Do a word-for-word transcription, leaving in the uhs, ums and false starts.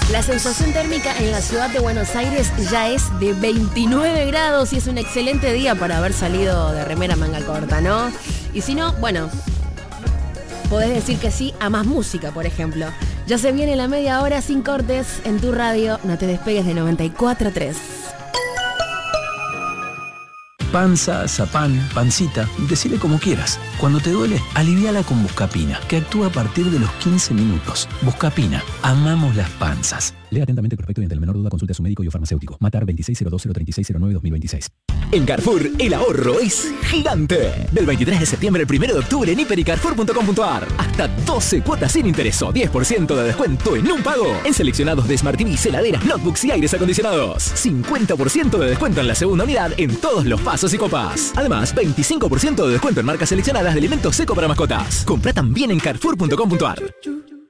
La sensación térmica en la ciudad de Buenos Aires ya es de veintinueve grados y es un excelente día para haber salido de remera manga corta, ¿no? Y si no, bueno, podés decir que sí a más música, por ejemplo. Ya se viene la media hora sin cortes en tu radio. No te despegues de noventa y cuatro punto tres. Panza, zapán, pancita, decile como quieras. Cuando te duele, aliviala con Buscapina, que actúa a partir de los quince minutos. Buscapina, amamos las panzas. Lea atentamente el prospecto y ante la menor duda consulte a su médico y o farmacéutico. Matar veintiséis cero dos cero treinta y seis cero nueve dos mil veintiséis. En Carrefour, el ahorro es gigante. Del veintitrés de septiembre al primero de octubre en hiper y carrefour punto com punto ar. Hasta doce cuotas sin interés o diez por ciento de descuento en un pago. En seleccionados de Smart T V, heladeras, notebooks y aires acondicionados. cincuenta por ciento de descuento en la segunda unidad en todos los pasos y copas. Además, veinticinco por ciento de descuento en marcas seleccionadas de alimentos seco para mascotas. Compra también en carrefour punto com punto ar.